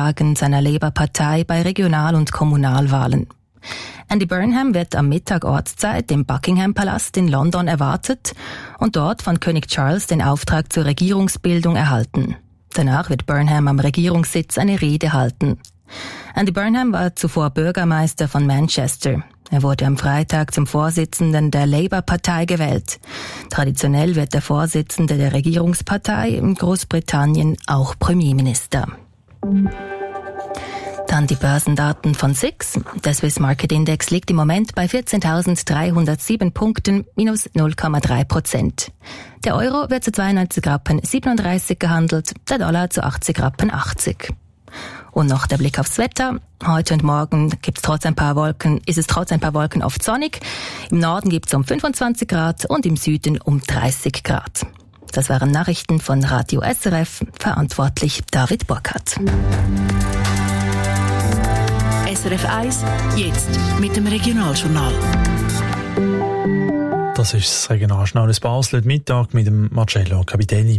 Niederlagen seiner Labour-Partei bei Regional- und Kommunalwahlen. Andy Burnham wird am Mittag Ortszeit im Buckingham-Palast in London erwartet und dort von König Charles den Auftrag zur Regierungsbildung erhalten. Danach wird Burnham am Regierungssitz eine Rede halten. Andy Burnham war zuvor Bürgermeister von Manchester. Er wurde am Freitag zum Vorsitzenden der Labour-Partei gewählt. Traditionell wird der Vorsitzende der Regierungspartei in Großbritannien auch Premierminister. Dann die Börsendaten von SIX. Der Swiss Market Index liegt im Moment bei 14.307 Punkten, minus 0,3%. Der Euro wird zu 92,37 Rappen gehandelt, der Dollar zu 80,80 Rappen. Und noch der Blick aufs Wetter. Heute und morgen ist es trotz ein paar Wolken oft sonnig. Im Norden gibt es um 25 Grad und im Süden um 30 Grad. Das waren Nachrichten von Radio SRF, verantwortlich David Burkhardt. SRF 1, jetzt mit dem Regionaljournal. Das ist das Regionaljournal aus Basel, heute Mittag mit dem Marcello Capitelli.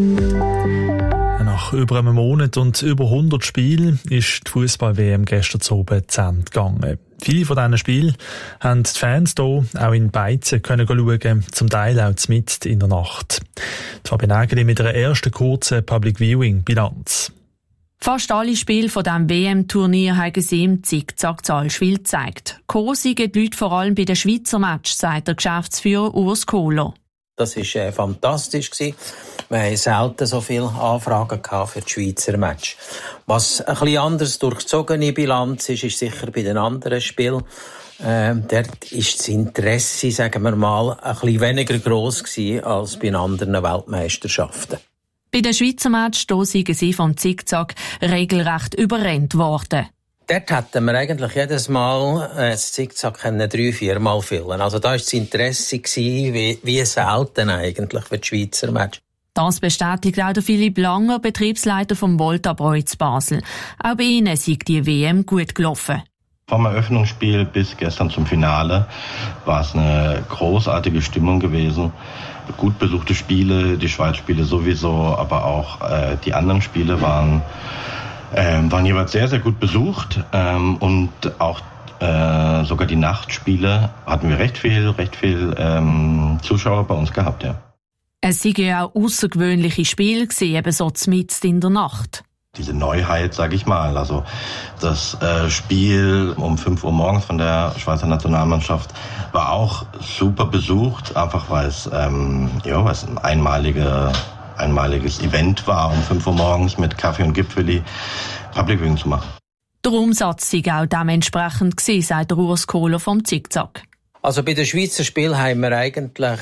Nach über einem Monat und über 100 Spielen ist die Fußball-WM gestern Abend zu Ende gegangen. Viele von diesen Spielen haben die Fans hier auch in Beizen können schauen, zum Teil auch mitten in der Nacht. Fabian Ägeli mit einer ersten kurzen Public-Viewing-Bilanz. Fast alle Spiele von diesem WM-Turnier haben sie im Zickzack-Zahlspiel gezeigt. Gekommen die Leute vor allem bei den Schweizer Match, sagt der Geschäftsführer Urs Kohler. Das war fantastisch. Wir hatten selten so viele Anfragen für die Schweizer Match. Was ein bisschen anders durchzogene Bilanz ist sicher bei den anderen Spielen. Dort ist das Interesse, sagen wir mal, ein bisschen weniger gross gewesen als bei anderen Weltmeisterschaften. Bei den Schweizer Match sind sie vom Zickzack regelrecht überrennt worden. Dort hätten wir eigentlich jedes Mal das Zickzack 3-4 Mal füllen. Also da war das Interesse wie selten eigentlich für die Schweizer Match. Das bestätigt auch der Philipp Langer, Betriebsleiter vom Volta-Bräu zu Basel. Auch bei ihnen sei die WM gut gelaufen. Vom Eröffnungsspiel bis gestern zum Finale war es eine großartige Stimmung gewesen. Gut besuchte Spiele, die Schweiz-Spiele sowieso, aber auch die anderen Spiele waren jeweils sehr, sehr gut besucht. Und auch sogar die Nachtspiele hatten wir recht viel Zuschauer bei uns gehabt, ja. Es waren ja auch außergewöhnliche Spiele, eben so mitten in der Nacht. Diese Neuheit, sage ich mal, also das Spiel um 5 Uhr morgens von der Schweizer Nationalmannschaft war auch super besucht, einfach weil es ein einmaliges Event war, um 5 Uhr morgens mit Kaffee und Gipfeli Public Viewing zu machen. Der Umsatz sei auch dementsprechend gewesen, sagt der Urs Kohler vom Zickzack. Also bei den Schweizer Spielen haben wir eigentlich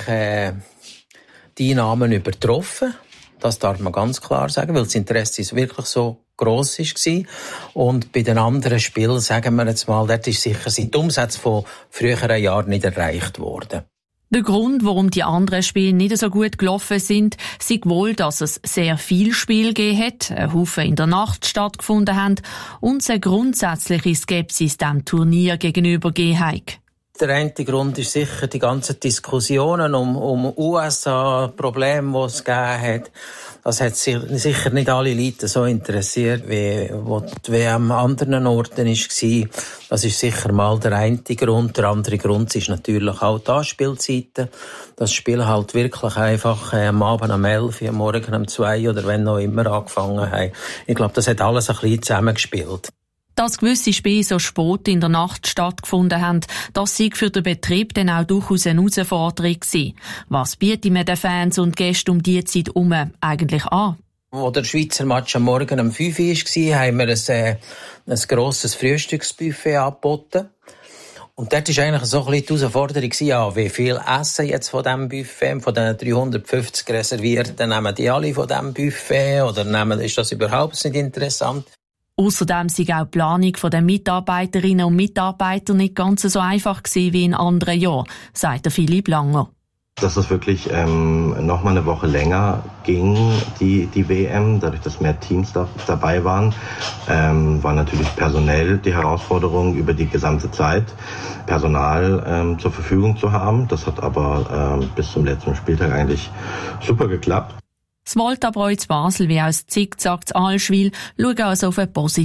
die Einnahmen übertroffen. Das darf man ganz klar sagen, weil das Interesse wirklich so gross war. Und bei den anderen Spielen, sagen wir jetzt mal, dort ist sicher die Umsätze von früheren Jahren nicht erreicht worden. Der Grund, warum die anderen Spiele nicht so gut gelaufen sind, sei wohl, dass es sehr viel Spiel gegeben hat, ein Haufen in der Nacht stattgefunden haben und eine grundsätzliche Skepsis dem Turnier gegenüber gegeben hat. Der eine Grund ist sicher die ganzen Diskussionen um USA-Probleme, die es gegeben hat. Das hat sicher nicht alle Leute so interessiert, wie die WM an anderen Orten war. Das ist sicher mal der eine Grund. Der andere Grund ist natürlich auch die Anspielzeiten. Das Spiel halt wirklich einfach am Abend um 11 Uhr, am Morgen um 2 oder wenn noch immer angefangen haben. Ich glaube, das hat alles ein bisschen zusammengespielt. Dass gewisse Spiele so spät in der Nacht stattgefunden haben, das sei für den Betrieb dann auch durchaus eine Herausforderung gewesen. Was bietet man den Fans und Gästen um diese Zeit herum eigentlich an? Als der Schweizer Match am Morgen um 5 Uhr war, haben wir ein grosses Frühstücksbuffet angeboten. Und dort war eigentlich so ein bisschen die Herausforderung, ja, wie viel essen jetzt von diesem Buffet, von den 350 Reservierten, nehmen die alle von diesem Buffet oder ist das überhaupt nicht interessant? Außerdem sei auch die Planung der Mitarbeiterinnen und Mitarbeiter nicht ganz so einfach gewesen wie in anderen Jahren, sagt der Philipp Langer. Dass es wirklich noch mal eine Woche länger ging, die WM, dadurch, dass mehr Teams dabei waren, war natürlich personell die Herausforderung, über die gesamte Zeit Personal zur Verfügung zu haben. Das hat aber bis zum letzten Spieltag eigentlich super geklappt. Das Volta-Bräu zu Basel wie auch das Zickzack zu Allschwil schauen also auf eine positive